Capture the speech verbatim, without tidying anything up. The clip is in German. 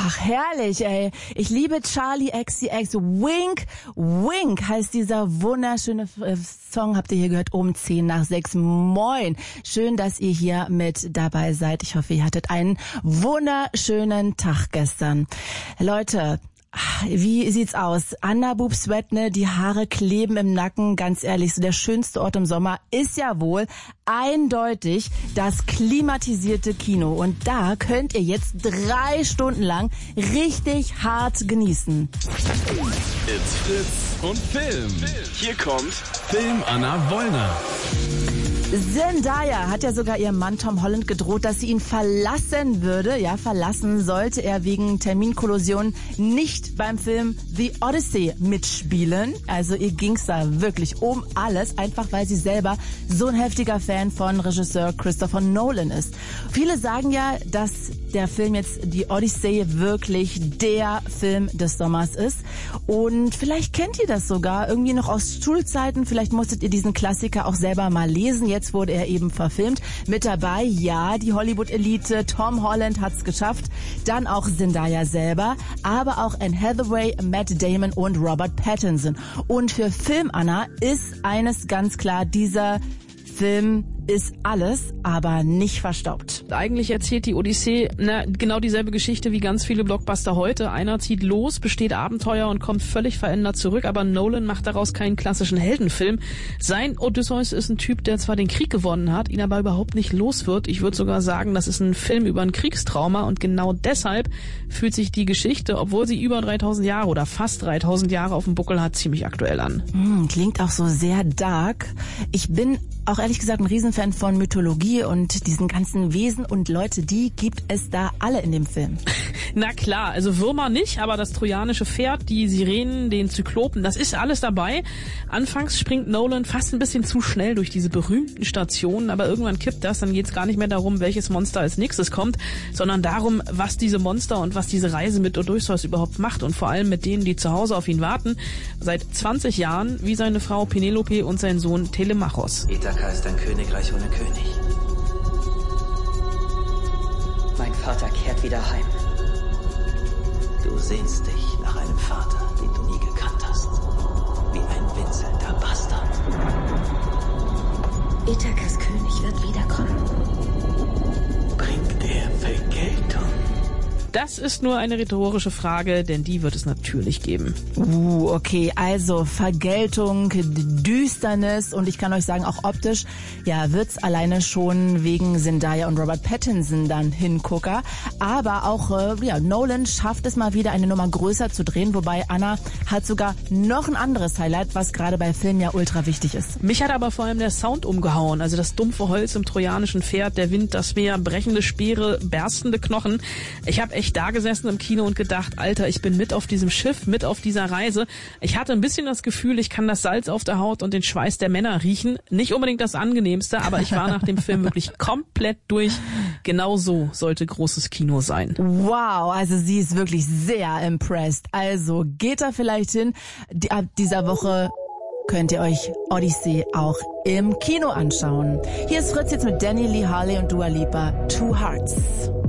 Ach, herrlich, ey. Ich liebe Charli X C X. Wink, Wink heißt dieser wunderschöne Song. Habt ihr hier gehört? Um zehn nach sechs. Moin. Schön, dass ihr hier mit dabei seid. Ich hoffe, ihr hattet einen wunderschönen Tag gestern. Leute, wie sieht's aus? Underboob Sweat, ne? Die Haare kleben im Nacken. Ganz ehrlich, so der schönste Ort im Sommer ist ja wohl eindeutig das klimatisierte Kino. Und da könnt ihr jetzt drei Stunden lang richtig hart genießen. It's Fritz und Film. Hier kommt Film Anna Wollner. Zendaya hat ja sogar ihrem Mann Tom Holland gedroht, dass sie ihn verlassen würde. Ja, verlassen sollte er wegen Terminkollusion nicht beim Film The Odyssey mitspielen. Also ihr ging's da wirklich um alles, einfach weil sie selber so ein heftiger Fan von Regisseur Christopher Nolan ist. Viele sagen ja, dass der Film jetzt The Odyssey wirklich der Film des Sommers ist. Und vielleicht kennt ihr das sogar irgendwie noch aus Schulzeiten. Vielleicht musstet ihr diesen Klassiker auch selber mal lesen. Jetzt wurde er eben verfilmt. Mit dabei, ja, die Hollywood-Elite. Tom Holland hat's geschafft. Dann auch Zendaya selber. Aber auch Anne Hathaway, Matt Damon und Robert Pattinson. Und für Film Anna ist eines ganz klar, dieser Film ist alles, aber nicht verstaubt. Eigentlich erzählt die Odyssee na, genau dieselbe Geschichte wie ganz viele Blockbuster heute. Einer zieht los, besteht Abenteuer und kommt völlig verändert zurück, aber Nolan macht daraus keinen klassischen Heldenfilm. Sein Odysseus ist ein Typ, der zwar den Krieg gewonnen hat, ihn aber überhaupt nicht los wird. Ich würde sogar sagen, das ist ein Film über ein Kriegstrauma und genau deshalb fühlt sich die Geschichte, obwohl sie über dreitausend Jahre oder fast dreitausend Jahre auf dem Buckel hat, ziemlich aktuell an. Hm, klingt auch so sehr dark. Ich bin auch ehrlich gesagt ein Riesenfan von Mythologie und diesen ganzen Wesen und Leute, die gibt es da alle in dem Film. Na klar, also Würmer nicht, aber das trojanische Pferd, die Sirenen, den Zyklopen, das ist alles dabei. Anfangs springt Nolan fast ein bisschen zu schnell durch diese berühmten Stationen, aber irgendwann kippt das, dann geht's gar nicht mehr darum, welches Monster als nächstes kommt, sondern darum, was diese Monster und was diese Reise mit Odysseus überhaupt macht und vor allem mit denen, die zu Hause auf ihn warten, seit zwanzig Jahren, wie seine Frau Penelope und sein Sohn Telemachos. Ithaka ist ein Königreich ohne König. Mein Vater kehrt wieder heim. Du sehnst dich nach einem Vater, den du nie gekannt hast. Wie ein winselnder Bastard. Ithakas König wird wiederkommen. Bringt er Vergeltung? Das ist nur eine rhetorische Frage, denn die wird es natürlich geben. Uh, okay, also Vergeltung, Düsternis und ich kann euch sagen, auch optisch, ja, wird's alleine schon wegen Zendaya und Robert Pattinson dann Hingucker. Aber auch, äh, ja, Nolan schafft es mal wieder eine Nummer größer zu drehen, wobei Anna hat sogar noch ein anderes Highlight, was gerade bei Filmen ja ultra wichtig ist. Mich hat aber vor allem der Sound umgehauen, also das dumpfe Holz im trojanischen Pferd, der Wind, das Meer, brechende Speere, berstende Knochen. Ich habe echt da gesessen im Kino und gedacht, Alter, ich bin mit auf diesem Schiff, mit auf dieser Reise. Ich hatte ein bisschen das Gefühl, ich kann das Salz auf der Haut und den Schweiß der Männer riechen. Nicht unbedingt das Angenehmste, aber ich war nach dem Film wirklich komplett durch. Genau so sollte großes Kino sein. Wow, also sie ist wirklich sehr impressed. Also geht da vielleicht hin. Die, ab dieser Woche könnt ihr euch Odyssey auch im Kino anschauen. Hier ist Fritz jetzt mit Danny Lee Harley und Dua Lipa, Two Hearts.